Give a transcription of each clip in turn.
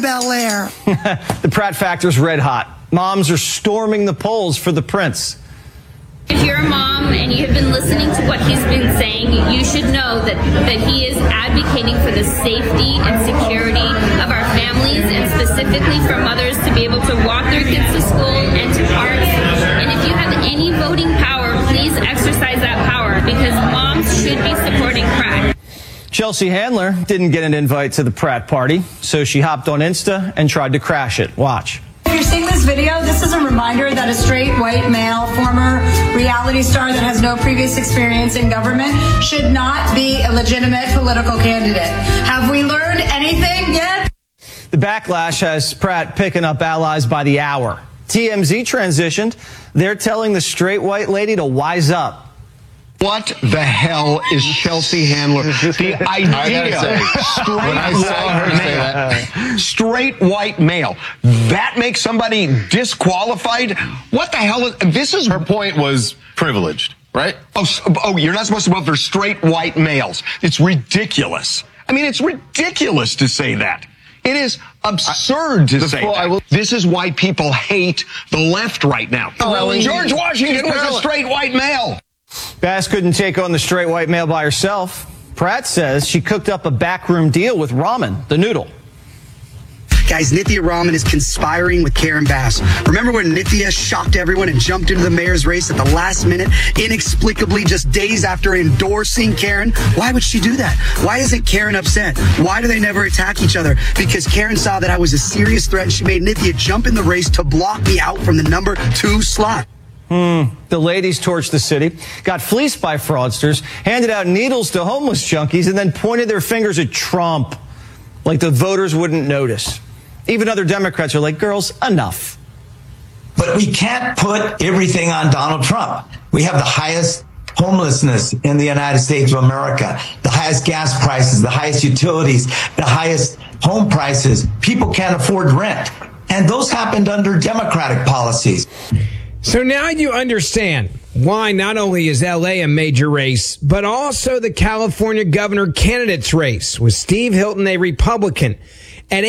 Bel-Air. The Pratt factor's red hot. Moms are storming the polls for the prince. If you're a mom and you have been listening to what he's been saying, you should know that he is advocating for the safety and security of our families, and specifically for mothers to be able to walk their kids to school and to parks. And if you have any voting power, please exercise that power, because moms should be supporting Pratt. Chelsea Handler didn't get an invite to the Pratt party, so she hopped on Insta and tried to crash it. Watch. If you're seeing this video, this is a reminder that a straight white male, former reality star that has no previous experience in government, should not be a legitimate political candidate. Have we learned anything yet? The backlash has Pratt picking up allies by the hour. TMZ transitioned. They're telling the straight white lady to wise up. What the hell is Chelsea Handler? The idea, straight white male, that makes somebody disqualified? What the hell is this? Her point was privileged, right? Oh, you're not supposed to vote for straight white males. It's ridiculous. I mean, it's ridiculous to say that. It is absurd to say that. This is why people hate the left right now. George Washington was a straight white male. Bass couldn't take on the straight white male by herself. Pratt says she cooked up a backroom deal with Ramen, the noodle. Guys, Nithya Raman is conspiring with Karen Bass. Remember when Nithya shocked everyone and jumped into the mayor's race at the last minute, inexplicably just days after endorsing Karen? Why would she do that? Why isn't Karen upset? Why do they never attack each other? Because Karen saw that I was a serious threat and she made Nithya jump in the race to block me out from the number 2 slot. The ladies torched the city, got fleeced by fraudsters, handed out needles to homeless junkies, and then pointed their fingers at Trump like the voters wouldn't notice. Even other Democrats are like, girls, enough. But we can't put everything on Donald Trump. We have the highest homelessness in the United States of America, the highest gas prices, the highest utilities, the highest home prices. People can't afford rent. And those happened under Democratic policies. So now you understand why not only is L.A. a major race, but also the California governor candidate's race, with Steve Hilton, a Republican, at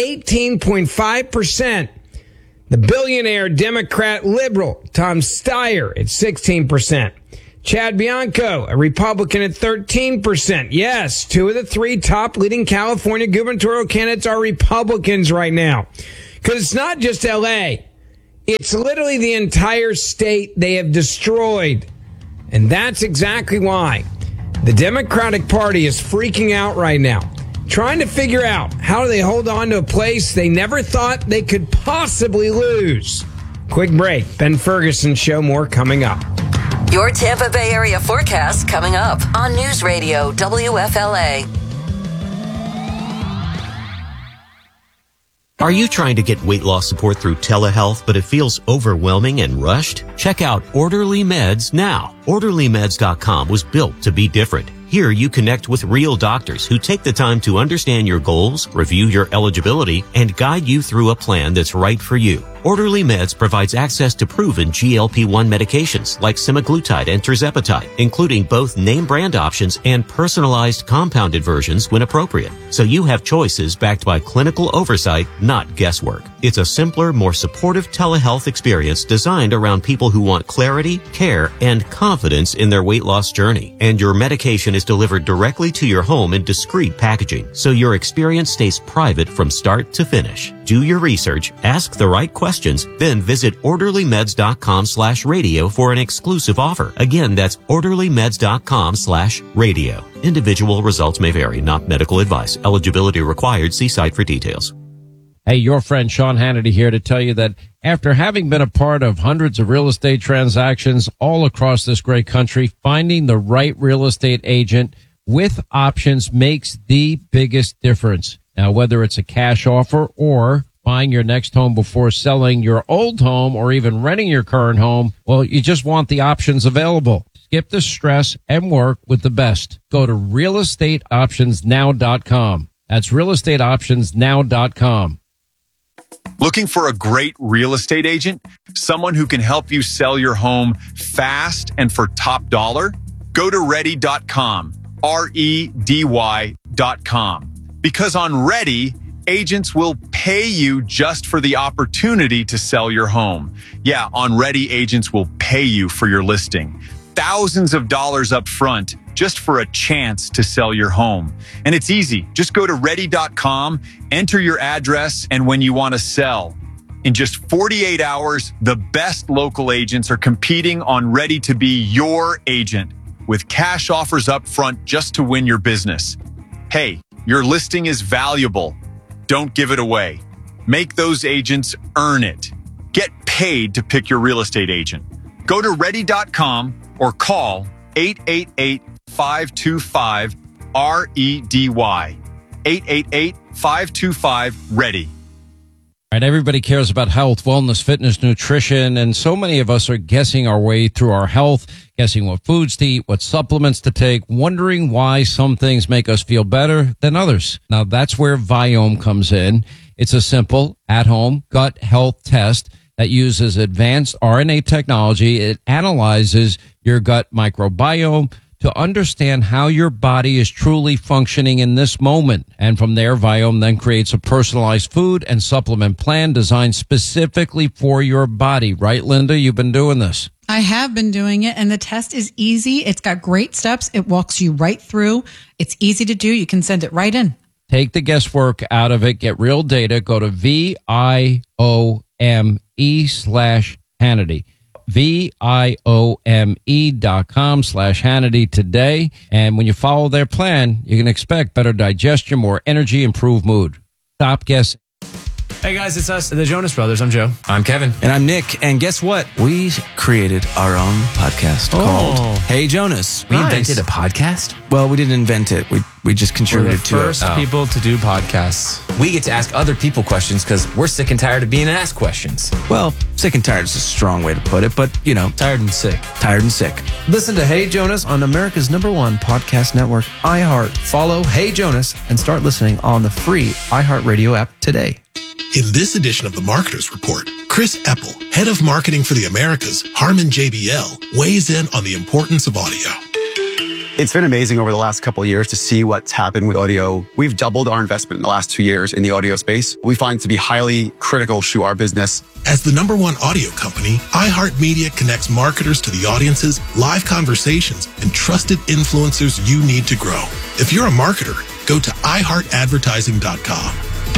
18.5%. The billionaire Democrat liberal Tom Steyer at 16%. Chad Bianco, a Republican, at 13%. Yes, 2 of the 3 top leading California gubernatorial candidates are Republicans right now. Because it's not just L.A., it's literally the entire state they have destroyed. And that's exactly why the Democratic Party is freaking out right now, trying to figure out how do they hold on to a place they never thought they could possibly lose. Quick break. Ben Ferguson Show, more coming up. Your Tampa Bay area forecast coming up on News Radio WFLA. Are you trying to get weight loss support through telehealth, but it feels overwhelming and rushed? Check out Orderly Meds now. OrderlyMeds.com was built to be different. Here you connect with real doctors who take the time to understand your goals, review your eligibility, and guide you through a plan that's right for you. Orderly Meds provides access to proven GLP-1 medications like semaglutide and tirzepatide, including both name brand options and personalized compounded versions when appropriate. So you have choices backed by clinical oversight, not guesswork. It's a simpler, more supportive telehealth experience designed around people who want clarity, care, and confidence in their weight loss journey. And your medication is delivered directly to your home in discreet packaging, so your experience stays private from start to finish. Do your research, ask the right questions, then visit orderlymeds.com/radio for an exclusive offer. Again, that's orderlymeds.com/radio. Individual results may vary, not medical advice. Eligibility required. See site for details. Hey, your friend Sean Hannity here to tell you that after having been a part of hundreds of real estate transactions all across this great country, finding the right real estate agent with options makes the biggest difference. Now, whether it's a cash offer or buying your next home before selling your old home or even renting your current home, well, you just want the options available. Skip the stress and work with the best. Go to realestateoptionsnow.com. That's realestateoptionsnow.com. Looking for a great real estate agent? Someone who can help you sell your home fast and for top dollar? Go to ready.com, REDY.com. Because on Ready, agents will pay pay you just for the opportunity to sell your home. Yeah, OnReady agents will pay you for your listing. Thousands of dollars up front just for a chance to sell your home. And it's easy. Just go to ready.com, enter your address, and when you want to sell. In just 48 hours, the best local agents are competing on Ready to be your agent with cash offers up front just to win your business. Hey, your listing is valuable. Don't give it away. Make those agents earn it. Get paid to pick your real estate agent. Go to ready.com or call 888-525-REDY. 888-525-READY. Right, everybody cares about health, wellness, fitness, nutrition, and so many of us are guessing our way through our health, guessing what foods to eat, what supplements to take, wondering why some things make us feel better than others. Now, that's where Viome comes in. It's a simple, at-home gut health test that uses advanced RNA technology. It analyzes your gut microbiome to understand how your body is truly functioning in this moment. And from there, Viome then creates a personalized food and supplement plan designed specifically for your body. Right, Linda? You've been doing this. I have been doing it, and the test is easy. It's got great steps. It walks you right through. It's easy to do. You can send it right in. Take the guesswork out of it. Get real data. Go to VIOME/Hannity. VIOME.com/Hannity today. And when you follow their plan, you can expect better digestion, more energy, improved mood. Stop guessing. Hey guys, it's us, the Jonas Brothers. I'm Joe. I'm Kevin. And I'm Nick. And guess what? We created our own podcast called Hey Jonas. We invented a podcast? Well, we didn't invent it. We just contributed to it. We're the first people to do podcasts. We get to ask other people questions because we're sick and tired of being asked questions. Well, sick and tired is a strong way to put it, but, you know. Tired and sick. Tired and sick. Listen to Hey Jonas on America's #1 podcast network, iHeart. Follow Hey Jonas and start listening on the free iHeartRadio app today. In this edition of the Marketers Report, Chris Epple, head of marketing for the Americas, Harman JBL, weighs in on the importance of audio. It's been amazing over the last couple of years to see what's happened with audio. We've doubled our investment in the last 2 years in the audio space. We find it to be highly critical to our business. As the #1 audio company, iHeartMedia connects marketers to the audiences, live conversations, and trusted influencers you need to grow. If you're a marketer, go to iHeartAdvertising.com.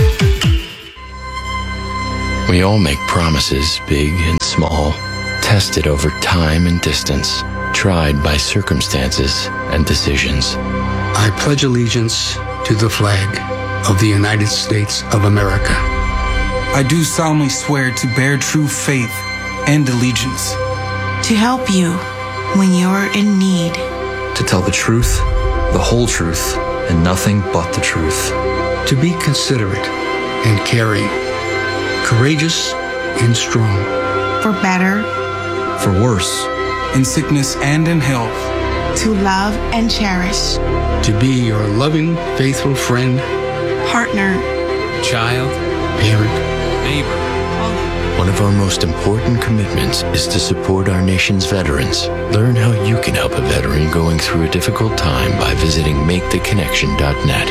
We all make promises, big and small, tested over time and distance, tried by circumstances and decisions. I pledge allegiance to the flag of the United States of America. I do solemnly swear to bear true faith and allegiance. To help you when you're in need. To tell the truth, the whole truth, and nothing but the truth. To be considerate and caring. Courageous and strong. For better. For worse. In sickness and in health. To love and cherish. To be your loving, faithful friend. Partner. Child. Parent. Neighbor. One of our most important commitments is to support our nation's veterans. Learn how you can help a veteran going through a difficult time by visiting maketheconnection.net.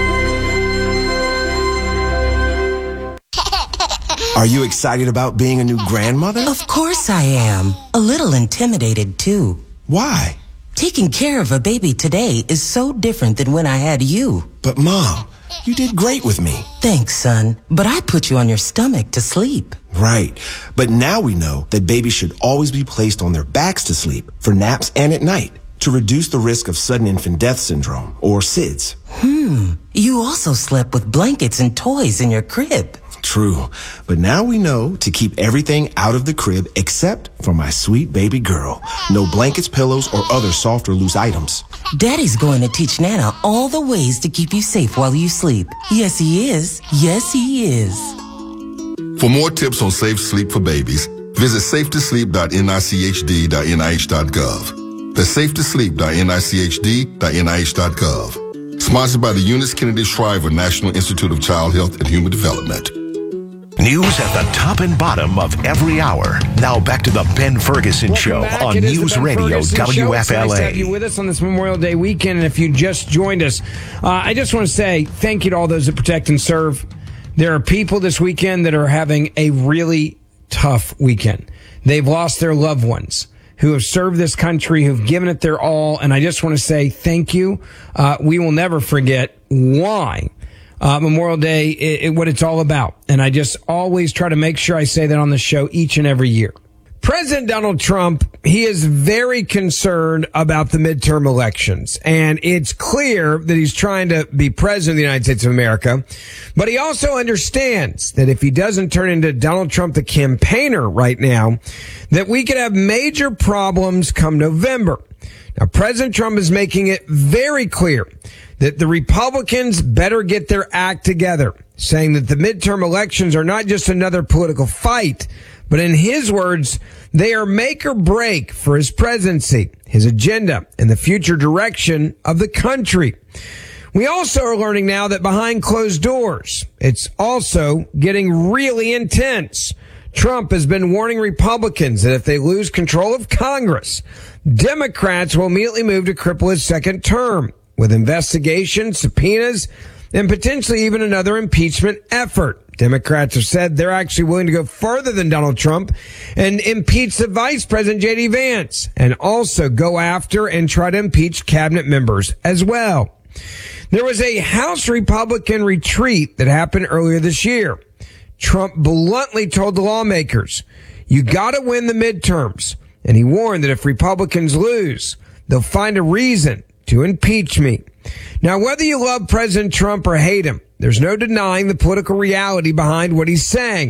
Are you excited about being a new grandmother? Of course I am. A little intimidated, too. Why? Taking care of a baby today is so different than when I had you. But, Mom, you did great with me. Thanks, son. But I put you on your stomach to sleep. Right. But now we know that babies should always be placed on their backs to sleep for naps and at night to reduce the risk of sudden infant death syndrome, or SIDS. You also slept with blankets and toys in your crib. True. But now we know to keep everything out of the crib except for my sweet baby girl. No blankets, pillows, or other soft or loose items. Daddy's going to teach Nana all the ways to keep you safe while you sleep. Yes, he is. Yes, he is. For more tips on safe sleep for babies, visit safetosleep.nichd.nih.gov. That's safetosleep.nichd.nih.gov. Sponsored by the Eunice Kennedy Shriver National Institute of Child Health and Human Development. News at the top and bottom of every hour. Now back to the Ben Ferguson Show on News Radio WFLA. It's nice to have you with us on this Memorial Day weekend. And if you just joined us, I just want to say thank you to all those that protect and serve. There are people this weekend that are having a really tough weekend. They've lost their loved ones who have served this country, who've given it their all. And I just want to say thank you. We will never forget why Memorial Day, what it's all about. And I just always try to make sure I say that on the show each and every year. President Donald Trump, he is very concerned about the midterm elections. And it's clear that he's trying to be president of the United States of America. But he also understands that if he doesn't turn into Donald Trump, the campaigner right now, that we could have major problems come November. Now, President Trump is making it very clear that the Republicans better get their act together, saying that the midterm elections are not just another political fight, but in his words, they are make or break for his presidency, his agenda, and the future direction of the country. We also are learning now that behind closed doors, it's also getting really intense. Trump has been warning Republicans that if they lose control of Congress, Democrats will immediately move to cripple his second term with investigations, subpoenas, and potentially even another impeachment effort. Democrats have said they're actually willing to go further than Donald Trump and impeach the Vice President J.D. Vance and also go after and try to impeach cabinet members as well. There was a House Republican retreat that happened earlier this year. Trump bluntly told the lawmakers, you got to win the midterms. And he warned that if Republicans lose, they'll find a reason to impeach me. Now, whether you love President Trump or hate him, there's no denying the political reality behind what he's saying.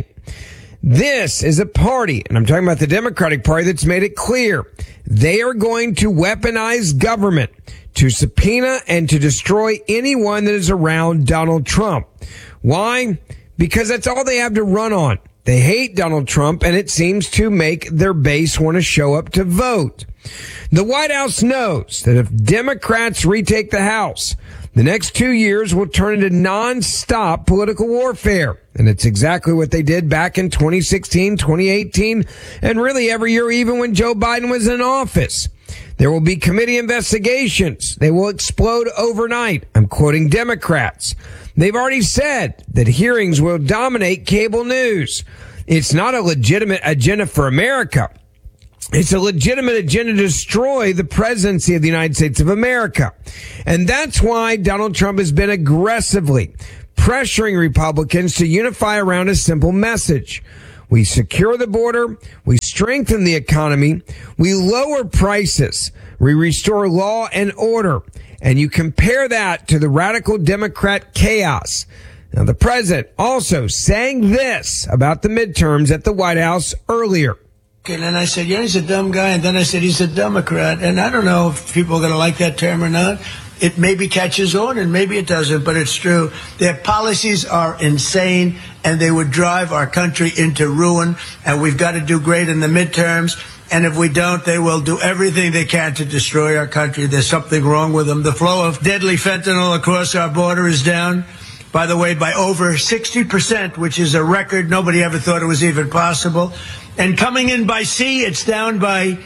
This is a party, and I'm talking about the Democratic Party, that's made it clear they are going to weaponize government to subpoena and to destroy anyone that is around Donald Trump. Why? Because that's all they have to run on. They hate Donald Trump, and it seems to make their base want to show up to vote. The White House knows that if Democrats retake the House, the next 2 years will turn into nonstop political warfare. And it's exactly what they did back in 2016, 2018, and really every year, even when Joe Biden was in office. There will be committee investigations. They will explode overnight. I'm quoting Democrats. They've already said that hearings will dominate cable news. It's not a legitimate agenda for America. It's a legitimate agenda to destroy the presidency of the United States of America. And that's why Donald Trump has been aggressively pressuring Republicans to unify around a simple message. We secure the border. We strengthen the economy. We lower prices. We restore law and order. And you compare that to the radical Democrat chaos. Now, the president also saying this about the midterms at the White House earlier. And then I said, yeah, he's a dumb guy. And then I said, he's a Democrat. And I don't know if people are going to like that term or not. It maybe catches on and maybe it doesn't, but it's true. Their policies are insane and they would drive our country into ruin. And we've got to do great in the midterms. And if we don't, they will do everything they can to destroy our country. There's something wrong with them. The flow of deadly fentanyl across our border is down, by the way, by over 60%, which is a record. Nobody ever thought it was even possible. And coming in by sea, it's down by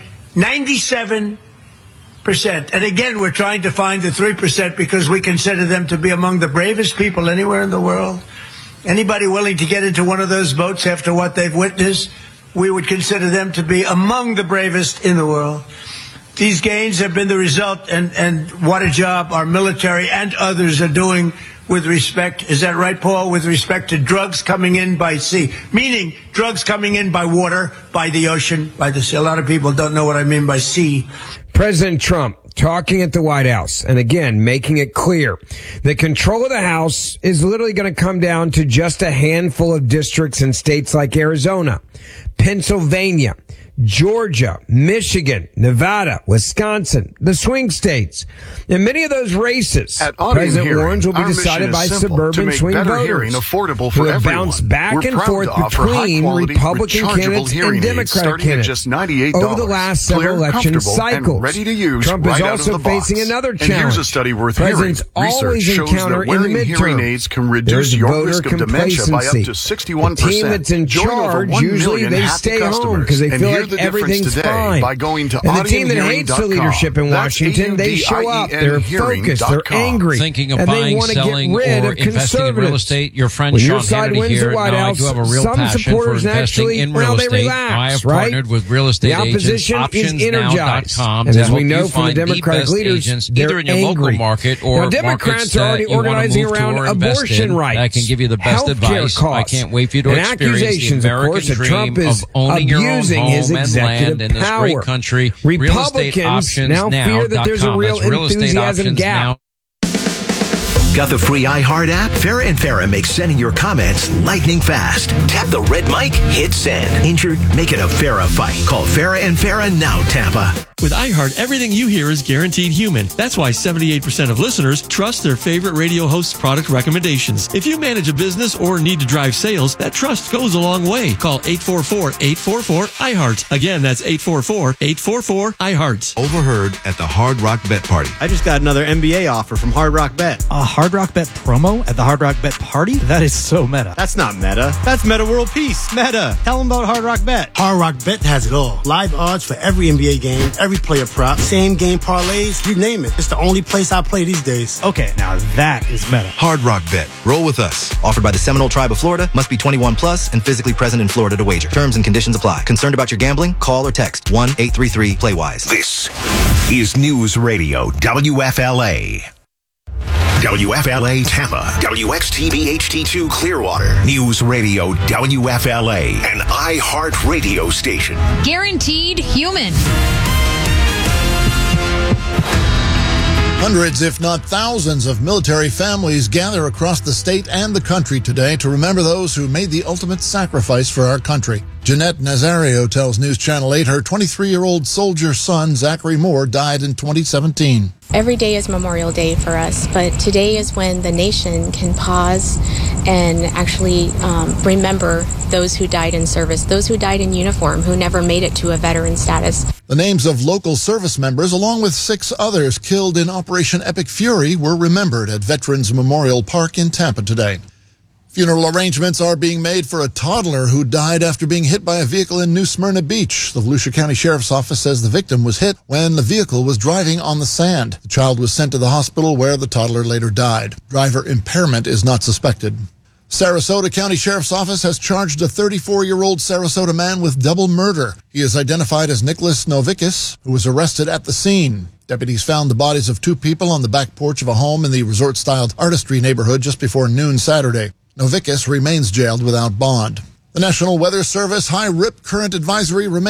97%. And again, we're trying to find the 3% because we consider them to be among the bravest people anywhere in the world. Anybody willing to get into one of those boats after what they've witnessed, we would consider them to be among the bravest in the world. These gains have been the result, and what a job our military and others are doing with respect, is that right, Paul, with respect to drugs coming in by sea, meaning drugs coming in by water, by the ocean, by the sea. A lot of people don't know what I mean by sea. President Trump talking at the White House, and again, making it clear that control of the House is literally going to come down to just a handful of districts in states like Arizona, Pennsylvania, Georgia, Michigan, Nevada, Wisconsin, the swing states. In many of those races, President warns will be decided by suburban swing voters who have bounced back and forth between Republican candidates and Democratic candidates over the last several election cycles. Trump is also facing another challenge. Presidents always encounter in the midterm. There's voter complacency. The team that's in charge, usually they stay home customers. because they And feel hear like the difference everything's today fine. by going to and the team that hates the leadership in That's Washington, they show up. They're focused. They're angry. Thinking of and they buying, want to selling, get rid or of investing in real conservatives. estate, your friend When Sean your side Hannity wins here. the White Now, House, I do have a real some passion for supporters investing actually, in real they estate. relax, I have right? partnered with real estate the opposition agents, is energized. optionsnow.com, and to as we help know you from the find Democratic best leaders, agents, they're either in your angry. local market or now, Democrats markets are already that you want to organizing move to around or invest abortion in. rights. I can give you the best healthcare advice. costs, I can't wait for you to and experience the accusations, American of course, that dream Trump is of owning your own abusing home his and executive land in this power. great country. Republicans now fear that there's a real enthusiasm gap. Got the free iHeart app? Farrah and Farrah makes sending your comments lightning fast. Tap the red mic, hit send. Injured? Make it a Farrah fight. Call Farrah and Farrah now, Tampa. With iHeart, everything you hear is guaranteed human. That's why 78% of listeners trust their favorite radio host's product recommendations. If you manage a business or need to drive sales, that trust goes a long way. Call 844-844-iHeart. Again, that's 844-844-iHeart. Overheard at the Hard Rock Bet Party. I just got another NBA offer from Hard Rock Bet. A Hard Rock Bet promo at the Hard Rock Bet Party? That is so meta. That's not meta. That's Meta World Peace. Meta. Tell them about Hard Rock Bet. Hard Rock Bet has it all. Live odds for every NBA game, every player prop, same game parlays, you name it. It's the only place I play these days. Okay, now that is meta. Hard Rock Bet. Roll with us. Offered by the Seminole Tribe of Florida. Must be 21 plus and physically present in Florida to wager. Terms and conditions apply. Concerned about your gambling? Call or text 1-833-PLAY-WISE. This is News Radio WFLA. WFLA Tampa, WXTV HD2 Clearwater, News Radio WFLA, an iHeart radio station. Guaranteed human. Hundreds, if not thousands, of military families gather across the state and the country today to remember those who made the ultimate sacrifice for our country. Jeanette Nazario tells News Channel 8 her 23-year-old soldier son, Zachary Moore, died in 2017. Every day is Memorial Day for us, but today is when the nation can pause and actually remember those who died in service, those who died in uniform, who never made it to a veteran status. The names of local service members, along with 6 others killed in Operation Epic Fury, were remembered at Veterans Memorial Park in Tampa today. Funeral arrangements are being made for a toddler who died after being hit by a vehicle in New Smyrna Beach. The Volusia County Sheriff's Office says the victim was hit when the vehicle was driving on the sand. The child was sent to the hospital where the toddler later died. Driver impairment is not suspected. Sarasota County Sheriff's Office has charged a 34-year-old Sarasota man with double murder. He is identified as Nicholas Novikis, who was arrested at the scene. Deputies found the bodies of 2 people on the back porch of a home in the resort-styled Artistry neighborhood just before noon Saturday. Novikis remains jailed without bond. The National Weather Service high rip current advisory remains